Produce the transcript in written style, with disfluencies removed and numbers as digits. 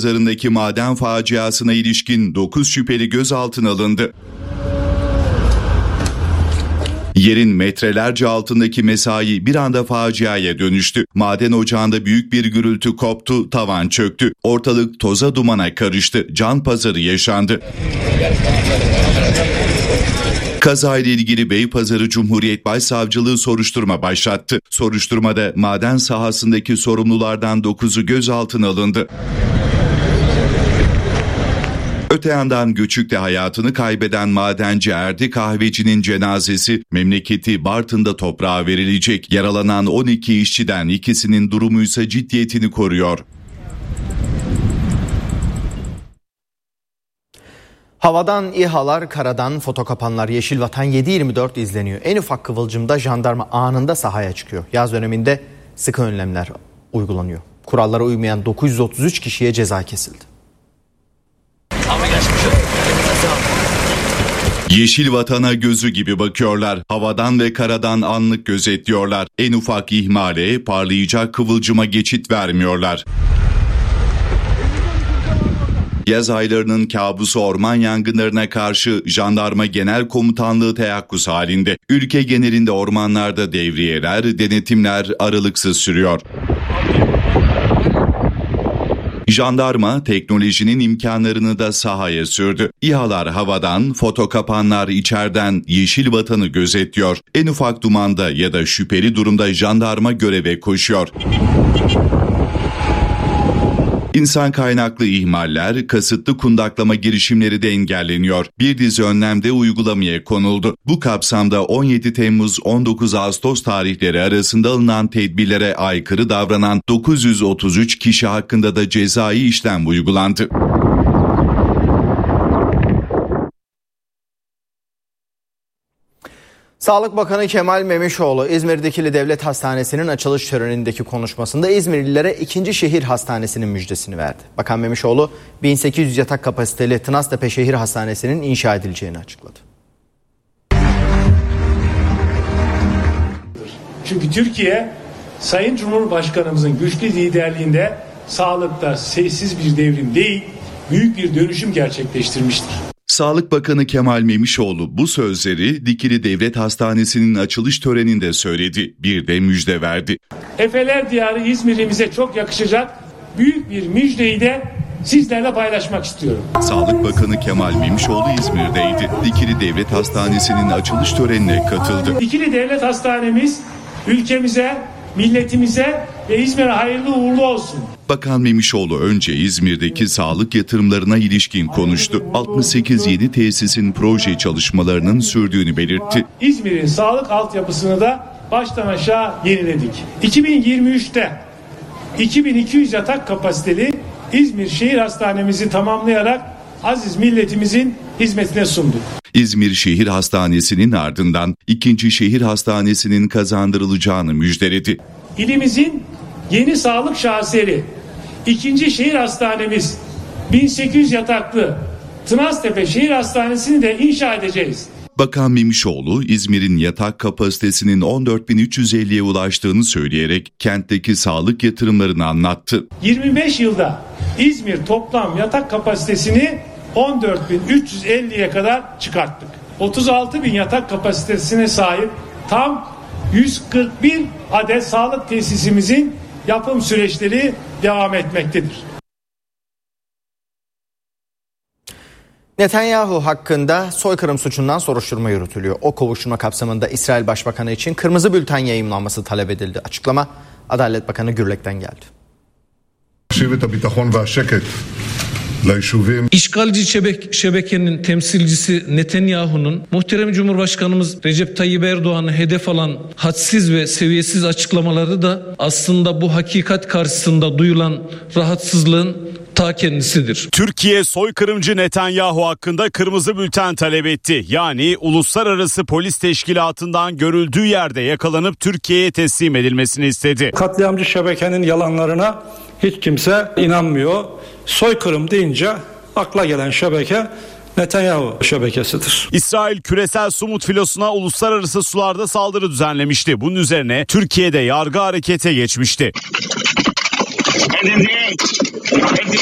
Beypazarı'ndaki maden faciasına ilişkin 9 şüpheli gözaltına alındı. Yerin metrelerce altındaki mesai bir anda faciaya dönüştü. Maden ocağında büyük bir gürültü koptu, tavan çöktü. Ortalık toza dumana karıştı. Can pazarı yaşandı. Kazayla ilgili Beypazarı Cumhuriyet Başsavcılığı soruşturma başlattı. Soruşturmada maden sahasındaki sorumlulardan 9'u gözaltına alındı. Öte yandan Göçük'te hayatını kaybeden madenci Erdi Kahveci'nin cenazesi memleketi Bartın'da toprağa verilecek. Yaralanan 12 işçiden ikisinin durumuysa ciddiyetini koruyor. Havadan İHA'lar, karadan fotokapanlar, Yeşil Vatan 7/24 izleniyor. En ufak kıvılcımda jandarma anında sahaya çıkıyor. Yaz döneminde sıkı önlemler uygulanıyor. Kurallara uymayan 933 kişiye ceza kesildi. Yeşil Vatan'a gözü gibi bakıyorlar. Havadan ve karadan anlık gözetliyorlar. En ufak ihmale, parlayacak kıvılcıma geçit vermiyorlar. Yaz aylarının kabusu orman yangınlarına karşı Jandarma Genel Komutanlığı teyakkuz halinde. Ülke genelinde ormanlarda devriyeler, denetimler aralıksız sürüyor. Jandarma teknolojinin imkanlarını da sahaya sürdü. İHA'lar havadan, fotokapanlar içeriden Yeşil Vatan'ı gözetliyor. En ufak dumanda ya da şüpheli durumda jandarma göreve koşuyor. İnsan kaynaklı ihmaller, kasıtlı kundaklama girişimleri de engelleniyor. Bir dizi önlem de uygulamaya konuldu. Bu kapsamda 17 Temmuz-19 Ağustos tarihleri arasında alınan tedbirlere aykırı davranan 933 kişi hakkında da cezai işlem uygulandı. Sağlık Bakanı Kemal Memişoğlu, İzmir Dikili Devlet Hastanesi'nin açılış törenindeki konuşmasında İzmirlilere 2. Şehir Hastanesi'nin müjdesini verdi. Bakan Memişoğlu, 1800 yatak kapasiteli Tınaztepe Şehir Hastanesi'nin inşa edileceğini açıkladı. Çünkü Türkiye, Sayın Cumhurbaşkanımızın güçlü liderliğinde sağlıkta sessiz bir devrim değil, büyük bir dönüşüm gerçekleştirmiştir. Sağlık Bakanı Kemal Memişoğlu bu sözleri Dikili Devlet Hastanesi'nin açılış töreninde söyledi. Bir de müjde verdi. Efeler diyarı İzmir'imize çok yakışacak büyük bir müjdeyi de sizlerle paylaşmak istiyorum. Sağlık Bakanı Kemal Memişoğlu İzmir'deydi. Dikili Devlet Hastanesi'nin açılış törenine katıldı. Dikili Devlet Hastanemiz ülkemize, milletimize ve İzmir'e hayırlı uğurlu olsun. Bakan Memişoğlu önce İzmir'deki sağlık yatırımlarına ilişkin konuştu. 68 yeni tesisin proje çalışmalarının sürdüğünü belirtti. İzmir'in sağlık altyapısını da baştan aşağı yeniledik. 2023'te 2200 yatak kapasiteli İzmir Şehir Hastanemizi tamamlayarak aziz milletimizin hizmetine sunduk. İzmir Şehir Hastanesi'nin ardından 2. Şehir Hastanesi'nin kazandırılacağını müjdeledi. İlimizin yeni sağlık şaheseri 2. Şehir Hastanemiz 1800 yataklı Tınaztepe Şehir Hastanesi'ni de inşa edeceğiz. Bakan Memişoğlu, İzmir'in yatak kapasitesinin 14.350'ye ulaştığını söyleyerek kentteki sağlık yatırımlarını anlattı. 25 yılda İzmir toplam yatak kapasitesini 14.350'ye kadar çıkarttık. 36.000 yatak kapasitesine sahip tam 141 adet sağlık tesisimizin yapım süreçleri devam etmektedir. Netanyahu hakkında soykırım suçundan soruşturma yürütülüyor. O kovuşturma kapsamında İsrail Başbakanı için kırmızı bülten yayımlanması talep edildi. Açıklama Adalet Bakanı Gürlek'ten geldi. İşgalci şebekenin temsilcisi Netanyahu'nun muhterem Cumhurbaşkanımız Recep Tayyip Erdoğan'ı hedef alan hadsiz ve seviyesiz açıklamaları da aslında bu hakikat karşısında duyulan rahatsızlığın ta kendisidir. Türkiye soykırımcı Netanyahu hakkında kırmızı bülten talep etti. Yani Uluslararası Polis Teşkilatı'ndan görüldüğü yerde yakalanıp Türkiye'ye teslim edilmesini istedi. Katliamcı şebekenin yalanlarına hiç kimse inanmıyor. Soykırım deyince akla gelen şebeke Netanyahu şebekesidir. İsrail küresel Sumut filosuna uluslararası sularda saldırı düzenlemişti. Bunun üzerine Türkiye'de yargı harekete geçmişti.